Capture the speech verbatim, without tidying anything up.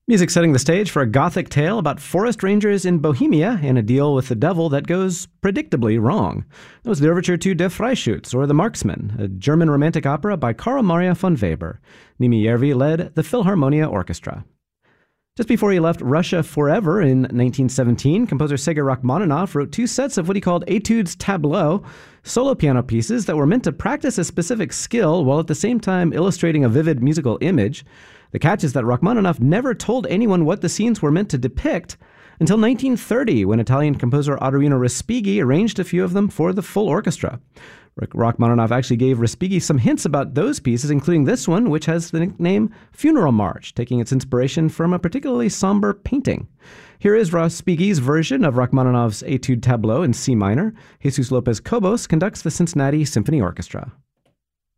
Music setting the stage for a gothic tale about forest rangers in Bohemia and a deal with the devil that goes predictably wrong. That was the overture to Der Freischütz, or The Marksman, a German romantic opera by Carl Maria von Weber. Nimi Järvi led the Philharmonia Orchestra. Just before he left Russia forever in nineteen seventeen, composer Sergei Rachmaninoff wrote two sets of what he called Etudes Tableaux, solo piano pieces that were meant to practice a specific skill while at the same time illustrating a vivid musical image. The catch is that Rachmaninoff never told anyone what the scenes were meant to depict until nineteen thirty, when Italian composer Otorino Respighi arranged a few of them for the full orchestra. Rachmaninoff actually gave Respighi some hints about those pieces, including this one, which has the nickname Funeral March, taking its inspiration from a particularly somber painting. Here is Respighi's version of Rachmaninoff's Etude Tableau in C minor. Jesus Lopez Cobos conducts the Cincinnati Symphony Orchestra.